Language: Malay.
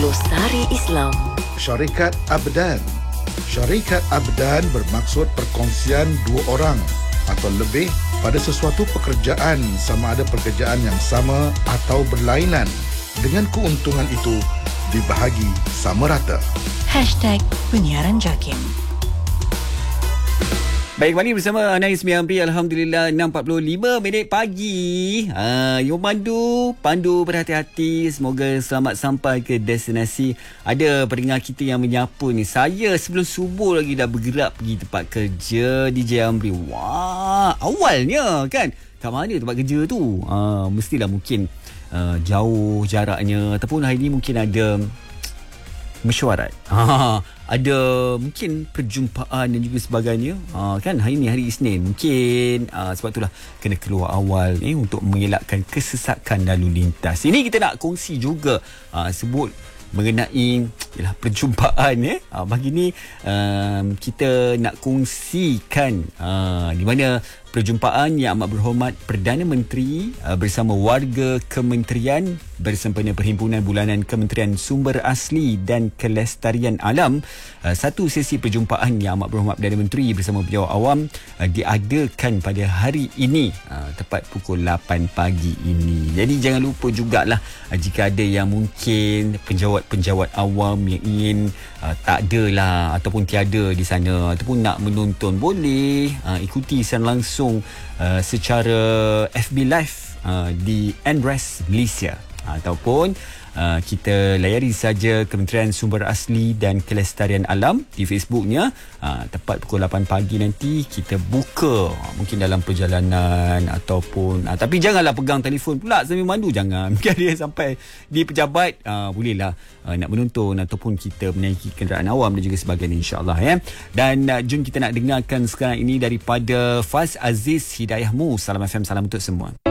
Glosari Islam. Syarikat Abdan. Syarikat Abdan bermaksud perkongsian dua orang atau lebih pada sesuatu pekerjaan, sama ada pekerjaan yang sama atau berlainan, dengan keuntungan itu dibahagi sama rata. #Penyiaran JAKIM. Baik, kembali bersama Anais Miamri. Alhamdulillah, 6.45 minit pagi. Yom Pandu berhati-hati. Semoga selamat sampai ke destinasi. Ada pendengar kita yang menyapa ni. Saya sebelum subuh lagi dah bergerak pergi tempat kerja DJ Amri. Wah, awalnya kan, kat mana tempat kerja tu? Mestilah mungkin jauh jaraknya. Ataupun hari ni mungkin ada mesyuarat, ada mungkin perjumpaan dan juga sebagainya, kan hari ni hari Isnin mungkin, sebab itulah kena keluar awal untuk mengelakkan kesesakan lalu lintas. Ini kita nak kongsi juga sebut mengenai perjumpaan pagi ni. Kita nak kongsikan di mana perjumpaan Yang Amat Berhormat Perdana Menteri bersama warga kementerian bersempena Perhimpunan Bulanan Kementerian Sumber Asli dan Kelestarian Alam. Satu sesi perjumpaan Yang Amat Berhormat Perdana Menteri bersama pejabat awam diadakan pada hari ini, tepat pukul 8 pagi ini. Jadi jangan lupa jugalah, jika ada yang mungkin penjawat awam yang ingin tak ada lah ataupun tiada di sana, ataupun nak menonton, boleh ikuti secara langsung secara FB Live di NRES Malaysia, ataupun kita layari saja Kementerian Sumber Asli dan Kelestarian Alam di Facebooknya. Tepat pukul 8 pagi nanti kita buka, mungkin dalam perjalanan ataupun tapi janganlah pegang telefon pula sambil mandu, jangan. Mungkin ada yang sampai di pejabat, bolehlah nak menonton ataupun kita menaiki kenderaan awam dan juga sebagainya, insyaAllah Dan jom kita nak dengarkan sekarang ini daripada Faz Aziz Hidayahmu. Salam FM, salam untuk semua.